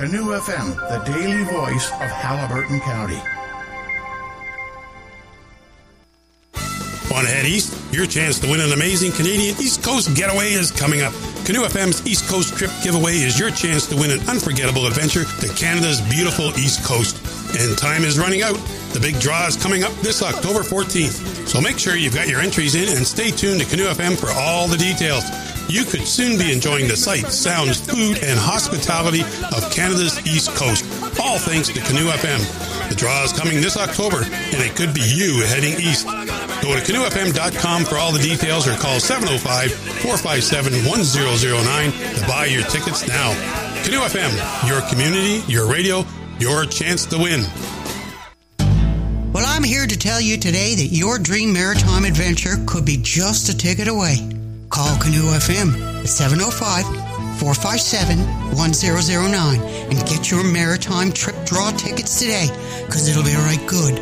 Canoe FM, the daily voice of Haliburton County. Want to head east? Your chance to win an amazing Canadian East Coast getaway is coming up. Canoe FM's East Coast Trip Giveaway is your chance to win an unforgettable adventure to Canada's beautiful East Coast. And time is running out. The big draw is coming up this October 14th. So make sure you've got your entries in and stay tuned to Canoe FM for all the details. You could soon be enjoying the sights, sounds, food, and hospitality of Canada's East Coast. All thanks to Canoe FM. The draw is coming this October, and it could be you heading east. Go to canoefm.com for all the details or call 705-457-1009 to buy your tickets now. Canoe FM, your community, your radio, your chance to win. Well, I'm here to tell you today that your dream maritime adventure could be just a ticket away. Call Canoe FM at 705-457-1009 and get your maritime trip draw tickets today, because it'll be right good.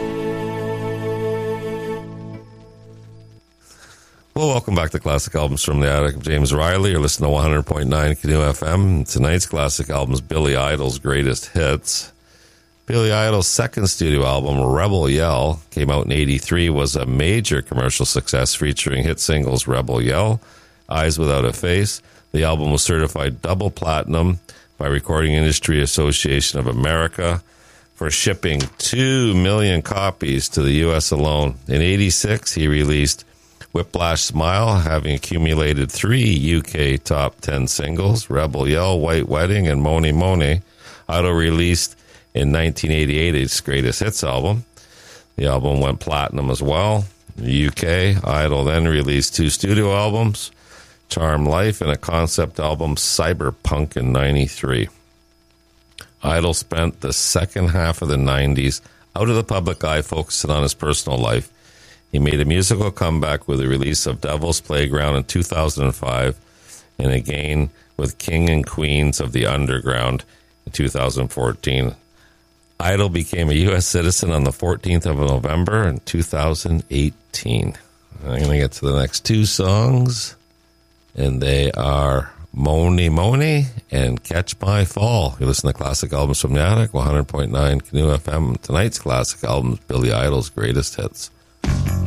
Well, welcome back to Classic Albums from the Attic. I'm James Riley. You're listening to 100.9 Canoe FM. Tonight's Classic Album is Billy Idol's Greatest Hits. Billy Idol's second studio album, Rebel Yell, came out in 1983, was a major commercial success featuring hit singles Rebel Yell, Eyes Without a Face. The album was certified double platinum by Recording Industry Association of America for shipping 2 million copies to the U.S. alone. In 1986, he released Whiplash Smile, having accumulated 3 UK top 10 singles, Rebel Yell, White Wedding, and Money Money. Idol released in 1988 its greatest hits album. The album went platinum as well. In the UK, Idol then released 2 studio albums, Charm Life and a concept album, Cyberpunk, in 1993. Idol spent the second half of the 90s out of the public eye focusing on his personal life. He made a musical comeback with the release of Devil's Playground in 2005 and again with King and Queens of the Underground in 2014. Idol became a U.S. citizen on the 14th of November in 2018. I'm going to get to the next 2 songs, and they are Money Money and Catch My Fall. You listen to Classic Albums from the Attic, 100.9 Canoe FM. Tonight's Classic Albums, Billy Idol's Greatest Hits.